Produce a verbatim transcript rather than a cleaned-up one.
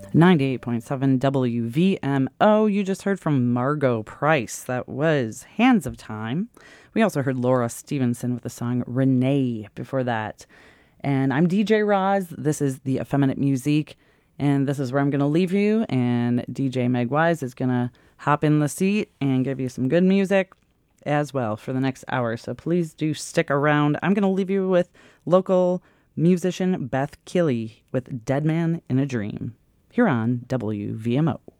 ninety-eight point seven W V M O. You just heard from Margo Price. That was Hands of Time. We also heard Laura Stevenson with the song Renee before that. And I'm D J Roz. This is The Effeminate Musique. And this is where I'm going to leave you. And D J Meg Wise is going to hop in the seat and give you some good music as well for the next hour. So please do stick around. I'm going to leave you with local musician Beth Killey with Dead Man in a Dream here on W V M O.